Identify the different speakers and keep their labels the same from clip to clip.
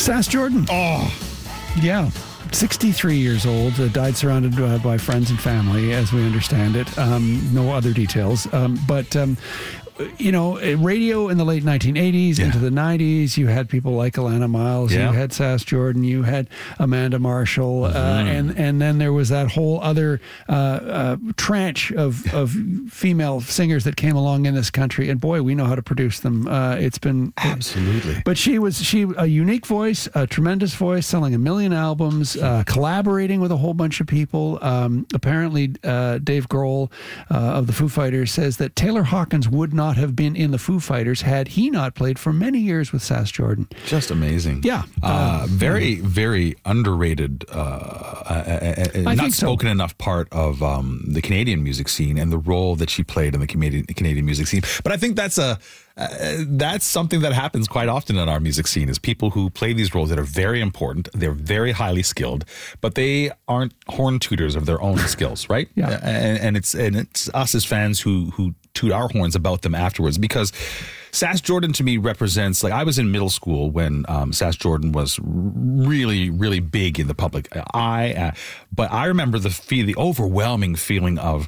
Speaker 1: Sass Jordan.
Speaker 2: Oh,
Speaker 1: Yeah. 63 years old, died surrounded by friends and family, as we understand it. No other details. Radio in the late 1980s into the 90s, you had people like Alana Miles, you had Sass Jordan, you had Amanda Marshall, and then there was that whole other tranche of female singers that came along in this country, and boy, we know how to produce them. It's been
Speaker 2: absolutely.
Speaker 1: But she a unique voice, a tremendous voice, selling 1 million albums, collaborating with a whole bunch of people. Apparently, Dave Grohl of the Foo Fighters says that Taylor Hawkins would not have been in the Foo Fighters had he not played for many years with Sass Jordan.
Speaker 2: Just amazing.
Speaker 1: Yeah.
Speaker 2: Very, very underrated, not spoken enough part of the Canadian music scene and the role that she played in the Canadian music scene. But I think that's something that happens quite often in our music scene, is people who play these roles that are very important, they're very highly skilled, but they aren't horn tooters of their own skills, right?
Speaker 1: Yeah.
Speaker 2: And it's us as fans who toot our horns about them afterwards, because Sass Jordan to me represents, like, I was in middle school when Sass Jordan was really, really big in the public eye, but I remember the overwhelming feeling of,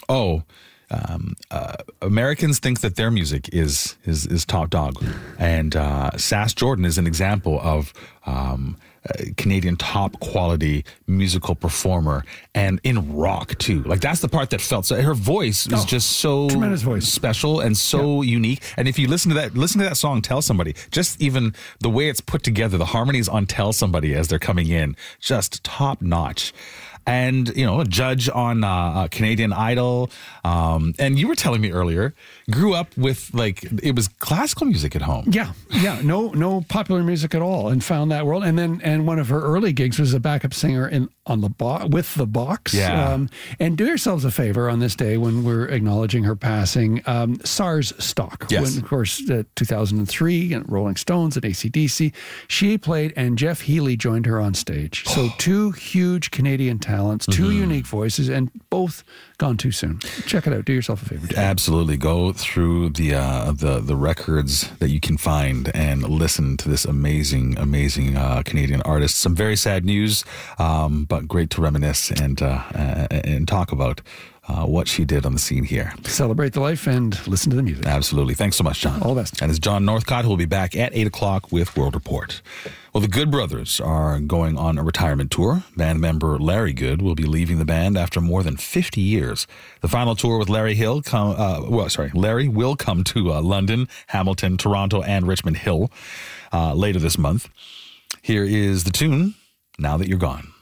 Speaker 2: Americans think that their music is top dog, and Sass Jordan is an example of Canadian top quality musical performer, and in rock too. Like, that's the part that felt so. Her voice was just so
Speaker 1: tremendous voice,
Speaker 2: special and so unique. And if you listen to that song, Tell Somebody, just even the way it's put together, the harmonies on Tell Somebody as they're coming in, just top notch. And, a judge on Canadian Idol. And you were telling me earlier, grew up with, it was classical music at home.
Speaker 1: Yeah. No popular music at all, and found that world. And one of her early gigs was a backup singer with the Box.
Speaker 2: Yeah.
Speaker 1: And do yourselves a favor on this day when we're acknowledging her passing. SARS stock.
Speaker 2: Yes.
Speaker 1: When, of course, 2003, and Rolling Stones and AC/DC, she played, and Jeff Healey joined her on stage. So two huge Canadian talents, two unique voices, and both gone too soon. Check it out. Do yourself a favor.
Speaker 2: Absolutely. Go through the records that you can find and listen to this amazing Canadian artist. Some very sad news, but great to reminisce and talk about what she did on the scene here.
Speaker 1: Celebrate the life and listen to the music.
Speaker 2: Absolutely. Thanks so much, John.
Speaker 1: All the best.
Speaker 2: And it's John Northcott, who will be back at 8 o'clock with World Report. Well, the Good Brothers are going on a retirement tour. Band member Larry Good will be leaving the band after more than 50 years. The final tour with Larry will come to London, Hamilton, Toronto, and Richmond Hill later this month. Here is the tune, Now That You're Gone.